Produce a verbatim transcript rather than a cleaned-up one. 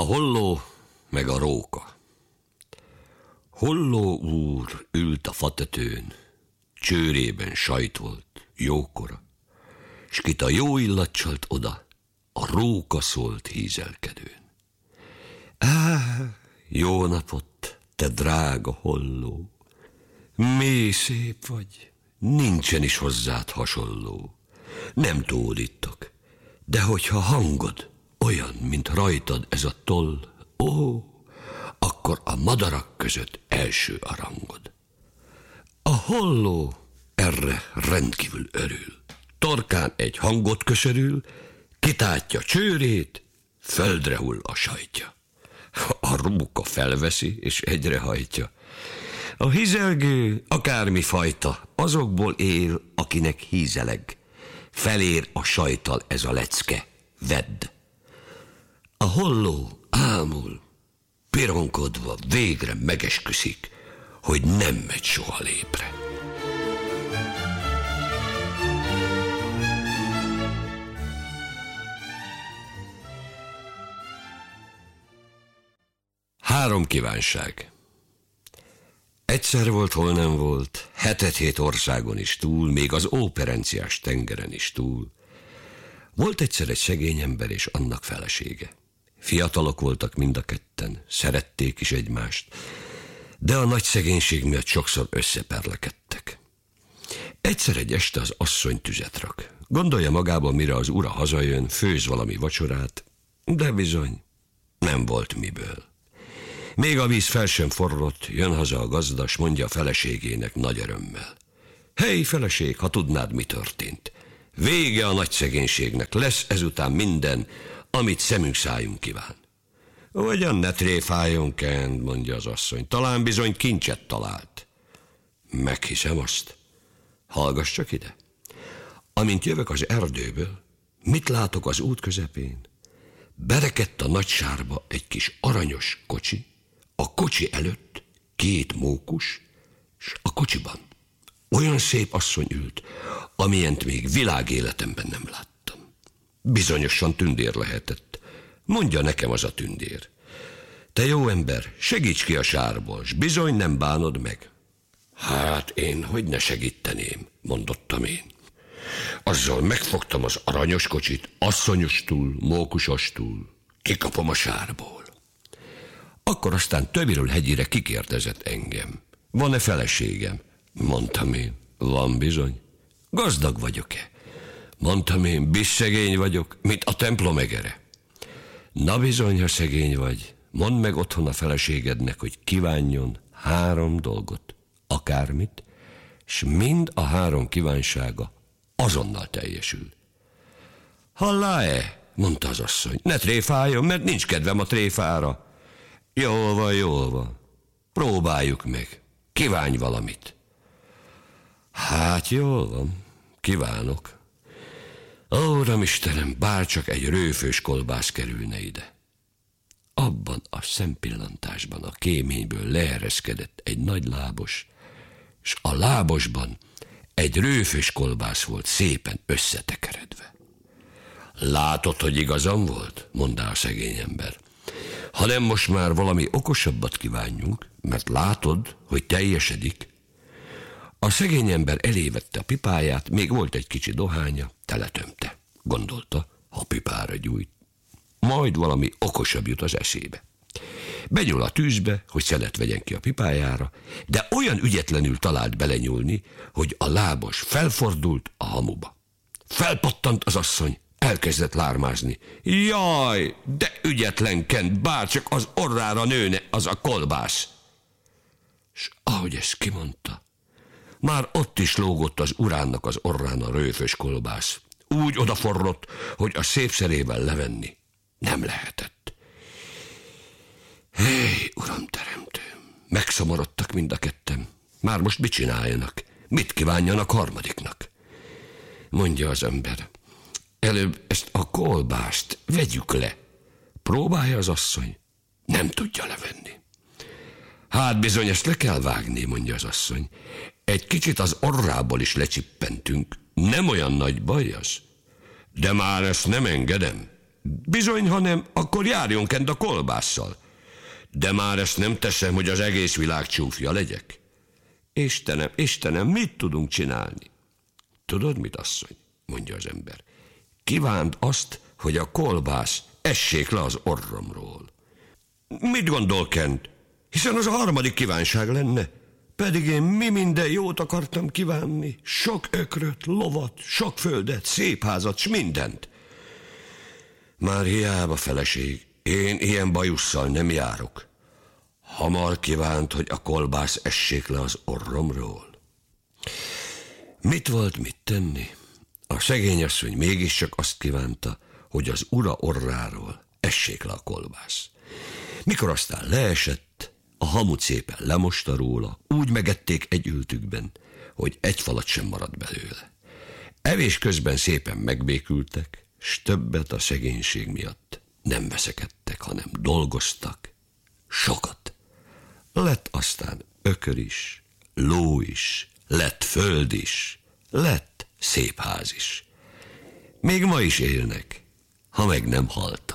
holló meg a róka. Holló úr ült a fatetőn, csőrében sajt volt, jókora, s kit a jó illat csalt oda, a róka szólt hízelkedőn. Á, jó napot, te drága holló, mély szép vagy, nincsen is hozzád hasonló. Nem tódítok, de hogyha hangod olyan, mint rajtad ez a toll, ó, akkor a madarak között első a rangod. A holló erre rendkívül örül, torkán egy hangot köszörül, kitátja csőrét, földre hull a sajtja. A róka felveszi, és egyre hajtja. A hízelgő, akármi fajta, azokból él, akinek hízeleg. Felér a sajttal ez a lecke, vedd. A holló ámul, pironkodva végre megesküszik, hogy nem megy soha lépre. Három kívánság. Egyszer volt, hol nem volt, hetet-hét országon is túl, még az óperenciás tengeren is túl. Volt egyszer egy szegény ember és annak felesége. Fiatalok voltak mind a ketten, szerették is egymást, de a nagy szegénység miatt sokszor összeperlekedtek. Egyszer egy este az asszony tüzet rak. Gondolja magában, mire az ura hazajön, főz valami vacsorát, de bizony nem volt miből. Még a víz fel sem forrott, jön haza a gazda, s mondja a feleségének nagy örömmel. Hey, feleség, ha tudnád, mi történt. Vége a nagy szegénységnek, lesz ezután minden, amit szemünk szájunk kíván. Ugyan ne tréfáljon, Kent, mondja az asszony, talán bizony kincset talált. Meghiszem azt. Hallgass csak ide. Amint jövök az erdőből, mit látok az út közepén? Berekedt a nagy sárba egy kis aranyos kocsi, a kocsi előtt két mókus, s a kocsiban olyan szép asszony ült, amilyent még világéletemben nem láttam. Bizonyosan tündér lehetett. Mondja nekem az a tündér. Te jó ember, segíts ki a sárból, s bizony nem bánod meg. Hát én hogy ne segíteném, mondottam én. Azzal megfogtam az aranyos kocsit, asszonyostul, mókusostul, kikapom a sárból. Akkor aztán töviről hegyire kikérdezett engem. Van-e feleségem? Mondtam én. Van bizony. Gazdag vagyok-e? Mondtam én. Bisszegény vagyok, mint a templom egere. Na bizony, ha szegény vagy, mondd meg otthon a feleségednek, hogy kívánjon három dolgot, akármit, s mind a három kívánsága azonnal teljesül. Hallá-e? Mondta az asszony. Ne tréfáljon, mert nincs kedvem a tréfára. Jól van, jól van. Próbáljuk meg. Kívánj valamit. Hát jól van. Kívánok. Ó, Uramistenem, bárcsak egy rőfős kolbász kerülne ide. Abban a szempillantásban a kéményből leereszkedett egy nagy lábos, s a lábosban egy rőfős kolbász volt szépen összetekeredve. Látod, hogy igazam volt? Mondta a szegény ember. Hanem most már valami okosabbat kívánjunk, mert látod, hogy teljesedik. A szegény ember elévette a pipáját, még volt egy kicsi dohánya, teletömte. Gondolta, ha pipára gyújt, majd valami okosabb jut az eszébe. Benyúl a tűzbe, hogy szelet vegyen ki a pipájára, de olyan ügyetlenül talált belenyúlni, hogy a lábos felfordult a hamuba. Felpattant az asszony, elkezdett lármázni. Jaj, de ügyetlenken, bárcsak az orrára nőne az a kolbász. S ahogy ezt kimondta, már ott is lógott az urának az orrán a rőfös kolbász. Úgy odaforrott, hogy a szép szerével levenni nem lehetett. Hé, uram teremtőm, megszomorodtak mind a ketten. Már most mit csináljanak? Mit kívánjanak harmadiknak? Mondja az ember. Előbb ezt a kolbászt vegyük le. Próbálja az asszony. Nem tudja levenni. Hát bizony, ezt le kell vágni, mondja az asszony. Egy kicsit az orrából is lecsippentünk. Nem olyan nagy baj az. De már ezt nem engedem. Bizony, ha nem, akkor járjon kent a kolbásszal. De már ezt nem teszem, hogy az egész világ csúfja legyek. Istenem, Istenem, mit tudunk csinálni? Tudod mit, asszony? Mondja az ember. Kívánd azt, hogy a kolbász essék le az orromról. Mit gondol Kent? Hiszen az a harmadik kívánság lenne. Pedig én mi minden jót akartam kívánni. Sok ökröt, lovat, sok földet, szép házat, s mindent. Már hiába, feleség, én ilyen bajusszal nem járok. Hamar kívánt, hogy a kolbász essék le az orromról. Mit volt mit tenni? A szegény asszony mégiscsak azt kívánta, hogy az ura orráról essék le a kolbász. Mikor aztán leesett, a hamut szépen lemosta róla, úgy megették egy ültükben, hogy egy falat sem maradt belőle. Evés közben szépen megbékültek, s többet a szegénység miatt nem veszekedtek, hanem dolgoztak. Sokat. Lett aztán ökör is, ló is, lett föld is, lett szép ház is. Még ma is élnek, ha meg nem haltak.